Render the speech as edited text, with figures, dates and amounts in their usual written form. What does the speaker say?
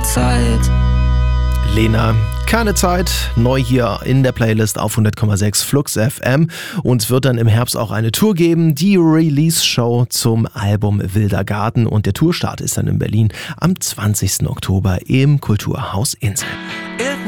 Zeit. Lena, keine Zeit, neu hier in der Playlist auf 100,6 Flux FM, und es wird dann im Herbst auch eine Tour geben, die Release-Show zum Album Wilder Garten, und der Tourstart ist dann in Berlin am 20. Oktober im Kulturhaus Insel.